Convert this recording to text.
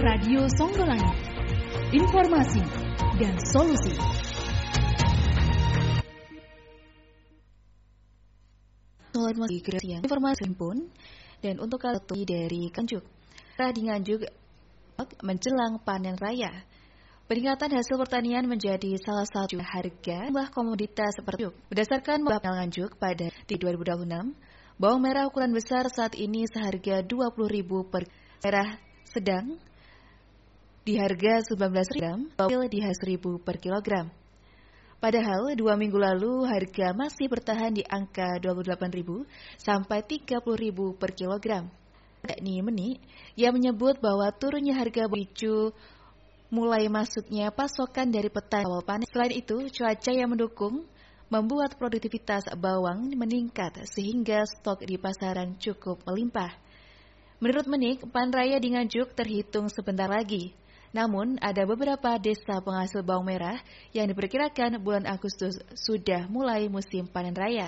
Radio Songgolangit, informasi dan solusi. Informasi pun dan untuk satu dari Nganjuk. Di Nganjuk menjelang panen raya. Peningkatan hasil pertanian menjadi salah satu harga komoditas seperti berdasarkan Nganjuk pada di 2026, bawang merah ukuran besar saat ini seharga Rp20.000 per merah sedang di harga Rp19.000, bawang di Rp10.000 per kilogram. Padahal 2 minggu lalu harga masih bertahan di angka Rp28.000 sampai Rp30.000 per kilogram. Menik yang menyebut bahwa turunnya harga dipicu mulai masuknya pasokan dari petani awal panen. Selain itu, cuaca yang mendukung membuat produktivitas bawang meningkat sehingga stok di pasaran cukup melimpah. Menurut Menik, panen raya di Nganjuk terhitung sebentar lagi. Namun, ada beberapa desa penghasil bawang merah yang diperkirakan bulan Agustus sudah mulai musim panen raya.